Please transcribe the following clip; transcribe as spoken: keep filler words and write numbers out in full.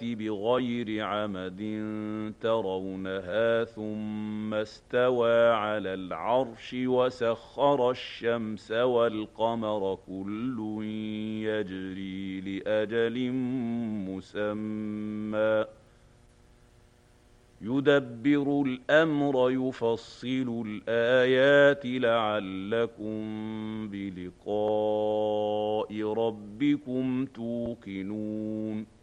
بغير عمد ترونها ثم استوى على العرش وسخر الشمس والقمر كل يجري لأجل مسمى يدبر الأمر يفصل الآيات لعلكم بلقاء ربكم توقنون